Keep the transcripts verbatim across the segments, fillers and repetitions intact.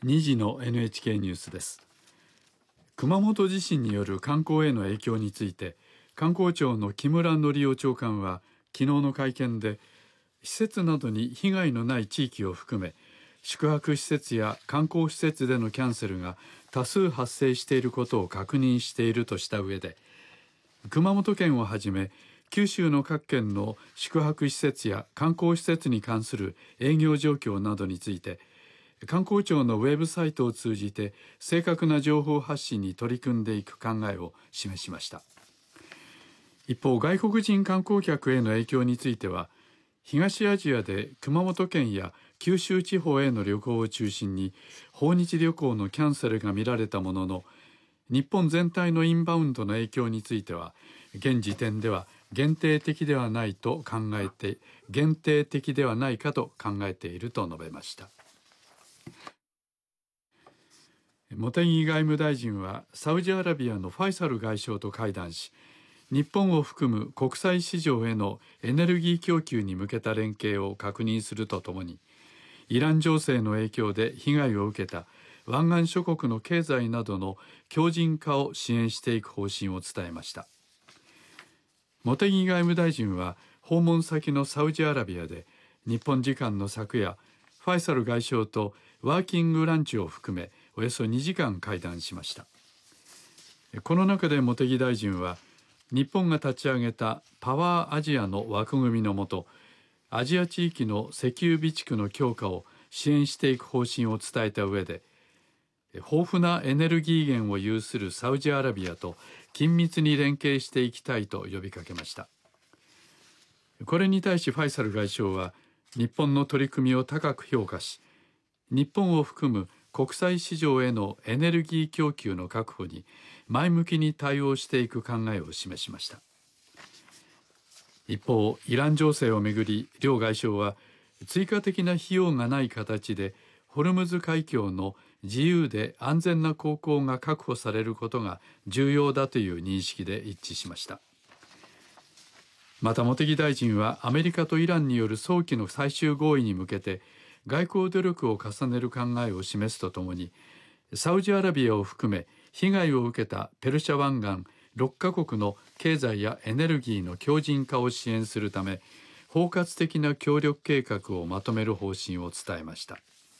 にじの エヌエイチケー ニュースです。熊本地震による観光への影響について、観光庁の木村憲夫長官は昨日の会見で、施設などに被害のない地域を含め、宿泊施設や観光施設でのキャンセルが多数発生していることを確認しているとした上で、熊本県をはじめ九州の各県の宿泊施設や観光施設に関する営業状況などについて、観光庁のウェブサイトを通じて正確な情報発信に取り組んでいく考えを示しました。一方、外国人観光客への影響については、東アジアで熊本県や九州地方への旅行を中心に訪日旅行のキャンセルが見られたものの、日本全体のインバウンドの影響については現時点では限定的ではないと考えて限定的ではないかと考えていると述べました。茂木外務大臣はサウジアラビアのファイサル外相と会談し、日本を含む国際市場へのエネルギー供給に向けた連携を確認するとともに、イラン情勢の影響で被害を受けた湾岸諸国の経済などの強靭化を支援していく方針を伝えました。茂木外務大臣は訪問先のサウジアラビアで日本時間の昨夜、ファイサル外相とワーキングランチを含めおよそにじかん会談しました。この中で茂木大臣は、日本が立ち上げたパワーアジアの枠組みのもと、アジア地域の石油備蓄の強化を支援していく方針を伝えた上で、豊富なエネルギー源を有するサウジアラビアと緊密に連携していきたいと呼びかけました。これに対しファイサル外相は、日本の取り組みを高く評価し、日本を含む国際市場へのエネルギー供給の確保に前向きに対応していく考えを示しました。一方、イラン情勢をめぐり両外相は、追加的な費用がない形でホルムズ海峡の自由で安全な航行が確保されることが重要だという認識で一致しました。また茂木大臣は、アメリカとイランによる早期の最終合意に向けて外交努力を重ねる考えを示すとともに、サウジアラビアを含め被害を受けたペルシャ湾岸ろっかこくの経済やエネルギーの強靭化を支援するため、包括的な協力計画をまとめる方針を伝えました。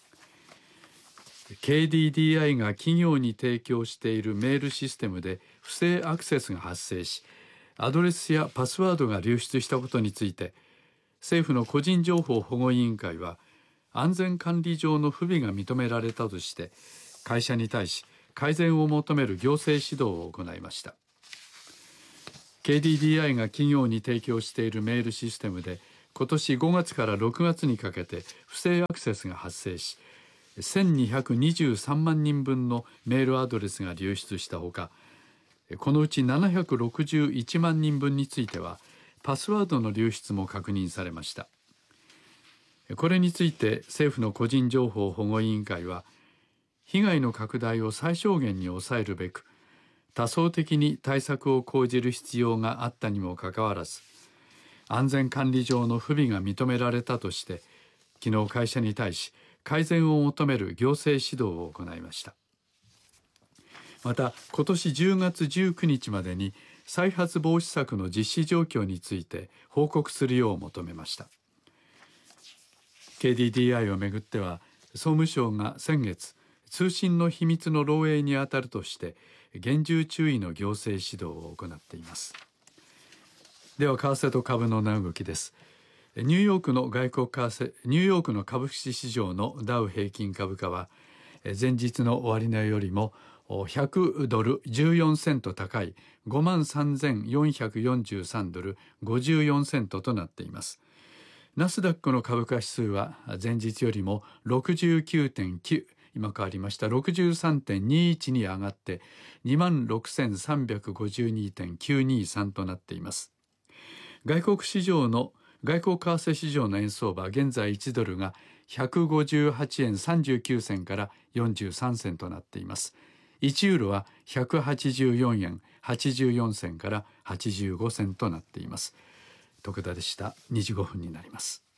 ケーディーディーアイ が企業に提供しているメールシステムで不正アクセスが発生し、アドレスやパスワードが流出したことについて、政府の個人情報保護委員会は、安全管理上の不備が認められたとして、会社に対し改善を求める行政指導を行いました。ケーディーディーアイ が企業に提供しているメールシステムで、今年ごがつからろくがつにかけて不正アクセスが発生し、せんにひゃくにじゅうさんまんにんぶんのメールアドレスが流出したほか、このうちななひゃくろくじゅういちまんにんぶんについては、パスワードの流出も確認されました。これについて政府の個人情報保護委員会は、被害の拡大を最小限に抑えるべく、多層的に対策を講じる必要があったにもかかわらず、安全管理上の不備が認められたとして、昨日会社に対し改善を求める行政指導を行いました。また、今年じゅうがつじゅうくにちまでに再発防止策の実施状況について報告するよう求めました。ケーディーディーアイ をめぐっては、総務省が先月、通信の秘密の漏洩にあたるとして厳重注意の行政指導を行っています。では、為替と株の値動きです。ニューヨークの外国為替ニューヨークの株式市場のダウ平均株価は、前日の終値よりもひゃくドルじゅうよんセント高い ごまんさんぜんよんひゃくよんじゅうさんドルごじゅうよんセントとなっています。ナスダックの株価指数は前日よりも ろくじゅうきゅうてんきゅう、今変わりました ろくじゅうさんてんにいち に上がって にまんろくせんさんびゃくごじゅうにてんきゅうにさん となっています。外国市場の外国為替市場の円相場、現在いちドルがひゃくごじゅうはちえんさんじゅうきゅうせんからよんじゅうさんせんとなっています。いちユーロはひゃくはちじゅうよんえんはちじゅうよんせんからはちじゅうごせんとなっています。徳田でした。にじごふんになります。